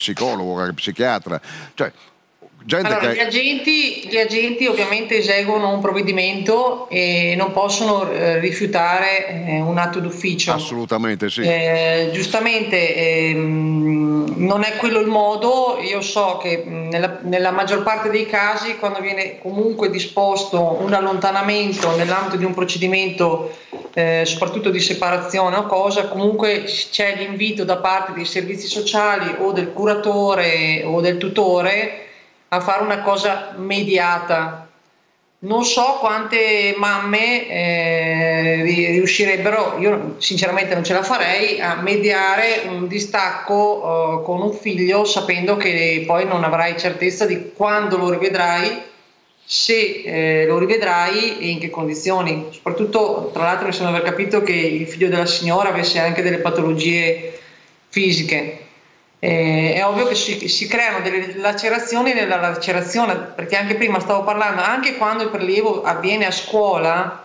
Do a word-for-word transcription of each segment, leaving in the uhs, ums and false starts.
psicologo, qualche psichiatra, cioè gente allora, che... gli, agenti, gli agenti ovviamente eseguono un provvedimento e non possono eh, rifiutare eh, un atto d'ufficio. Assolutamente sì. Eh, giustamente ehm, non è quello il modo. Io so che mh, nella, nella maggior parte dei casi, quando viene comunque disposto un allontanamento nell'ambito di un procedimento eh, soprattutto di separazione o cosa, comunque c'è l'invito da parte dei servizi sociali o del curatore o del tutore a fare una cosa mediata. Non so quante mamme eh, riuscirebbero, io sinceramente non ce la farei, a mediare un distacco eh, con un figlio sapendo che poi non avrai certezza di quando lo rivedrai, se eh, lo rivedrai e in che condizioni. Soprattutto, tra l'altro, mi sembra aver capito che il figlio della signora avesse anche delle patologie fisiche. Eh, è ovvio che si, si creano delle lacerazioni nella lacerazione, perché anche prima stavo parlando, anche quando il prelievo avviene a scuola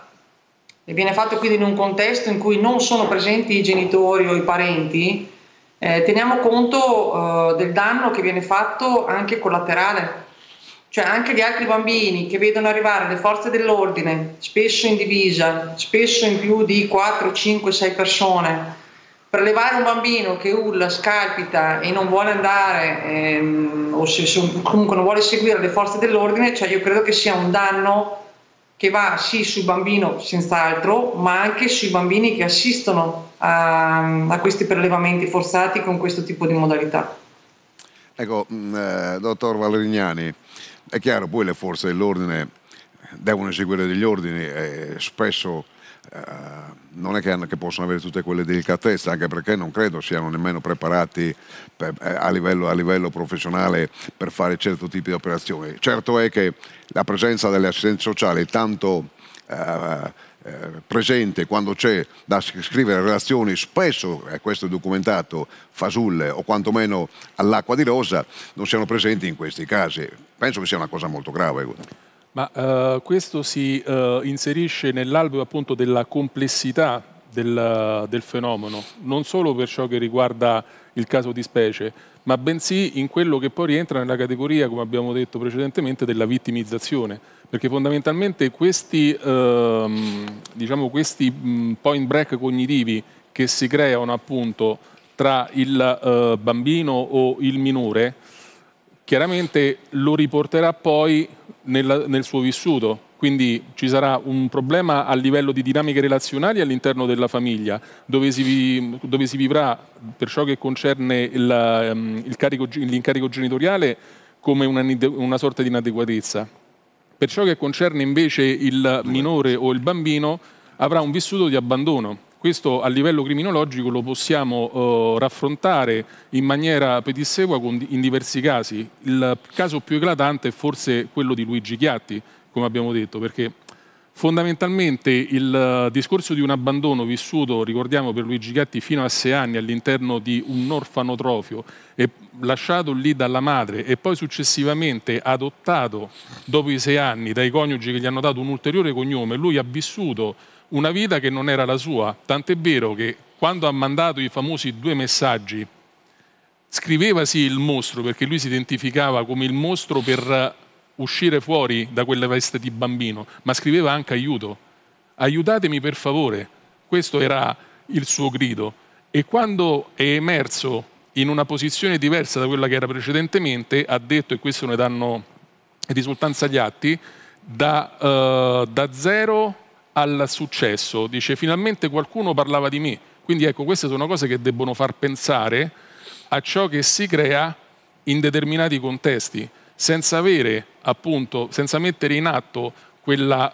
e viene fatto quindi in un contesto in cui non sono presenti i genitori o i parenti, eh, teniamo conto eh, del danno che viene fatto anche collaterale. Cioè anche gli altri bambini che vedono arrivare le forze dell'ordine, spesso in divisa, spesso in più di quattro, cinque, sei persone, prelevare un bambino che urla, scalpita e non vuole andare ehm, o se, se comunque non vuole seguire le forze dell'ordine, cioè io credo che sia un danno che va sì sul bambino senz'altro, ma anche sui bambini che assistono a, a questi prelevamenti forzati con questo tipo di modalità. Ecco, mh, eh, dottor Valerignani, è chiaro, poi le forze dell'ordine devono eseguire degli ordini e spesso eh, non è che, hanno, che possono avere tutte quelle delicatezze, anche perché non credo siano nemmeno preparati per, eh, a, livello, a livello professionale per fare certo tipo di operazioni. Certo è che la presenza delle assistenze sociali è tanto eh, eh, presente quando c'è da scrivere relazioni, spesso, e eh, questo è documentato, fasulle o quantomeno all'acqua di rosa, non siano presenti in questi casi. Penso che sia una cosa molto grave. Ma uh, questo si uh, inserisce nell'alveo appunto della complessità del, del fenomeno, non solo per ciò che riguarda il caso di specie, ma bensì in quello che poi rientra nella categoria, come abbiamo detto precedentemente, della vittimizzazione, perché fondamentalmente questi, ehm, diciamo, questi point break cognitivi che si creano appunto tra il eh, bambino o il minore, chiaramente lo riporterà poi nel, nel suo vissuto. Quindi ci sarà un problema a livello di dinamiche relazionali all'interno della famiglia, dove si, dove si vivrà, per ciò che concerne il, um, il carico, l'incarico genitoriale, come una, una sorta di inadeguatezza. Per ciò che concerne invece il minore o il bambino, avrà un vissuto di abbandono. Questo a livello criminologico lo possiamo uh, raffrontare in maniera pedissequa in diversi casi. Il caso più eclatante è forse quello di Luigi Chiatti, come abbiamo detto, perché fondamentalmente il discorso di un abbandono vissuto, ricordiamo, per Luigi Chiatti fino a sei anni all'interno di un orfanotrofio e lasciato lì dalla madre e poi successivamente adottato dopo i sei anni dai coniugi che gli hanno dato un ulteriore cognome, lui ha vissuto una vita che non era la sua, tant'è vero che quando ha mandato i famosi due messaggi scriveva sì il mostro, perché lui si identificava come il mostro per uscire fuori da quella veste di bambino, ma scriveva anche aiuto, aiutatemi per favore, questo era il suo grido. E quando è emerso in una posizione diversa da quella che era precedentemente, ha detto, e questo ne danno risultanza agli atti, da, uh, da zero al successo, dice finalmente qualcuno parlava di me. Quindi ecco, queste sono cose che debbono far pensare a ciò che si crea in determinati contesti, senza avere appunto, senza mettere in atto quella,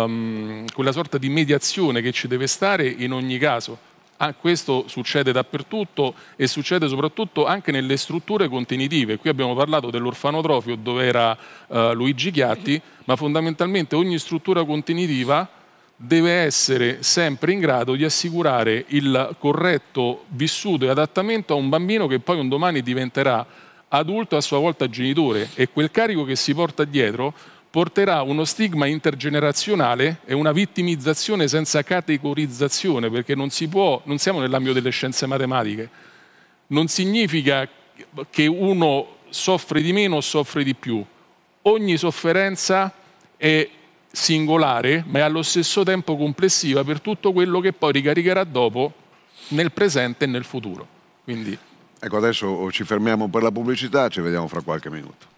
um, quella sorta di mediazione che ci deve stare in ogni caso. Ah, questo succede dappertutto e succede soprattutto anche nelle strutture contenitive. Qui abbiamo parlato dell'orfanotrofio dove era uh, Luigi Chiatti, ma fondamentalmente ogni struttura contenitiva deve essere sempre in grado di assicurare il corretto vissuto e adattamento a un bambino che poi un domani diventerà adulto e a sua volta genitore, e quel carico che si porta dietro porterà uno stigma intergenerazionale e una vittimizzazione senza categorizzazione, perché non si può, non siamo nell'ambito delle scienze matematiche. Non significa che uno soffre di meno o soffre di più. Ogni sofferenza è singolare, ma è allo stesso tempo complessiva per tutto quello che poi ricaricherà dopo nel presente e nel futuro. Quindi... Ecco, adesso ci fermiamo per la pubblicità, ci vediamo fra qualche minuto.